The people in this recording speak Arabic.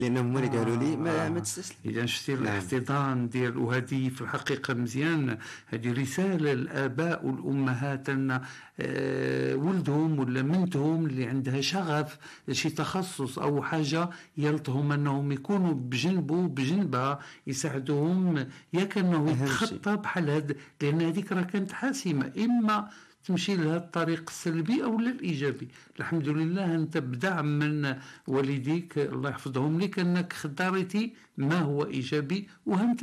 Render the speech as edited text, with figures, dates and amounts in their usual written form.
لانهم هما اللي قالوا لي ما تستسلم. اذا شتي نعم. الاحتضان ديال، وهذه في الحقيقه مزيان، هذه رساله للاباء والامهات ان ولدهم ولا بنتهم اللي عندها شغف شي تخصص او حاجه يلطهم انهم يكونوا بجنبه بجنبها يساعدوهم، يا كانه يتخطى بحال هذا، لان هذيك راه كانت حاسمه، اما تمشي لها الطريق السلبي او الايجابي. الحمد لله انت بدعم من والديك الله يحفظهم لك انك اختاريتي ما هو ايجابي، وهم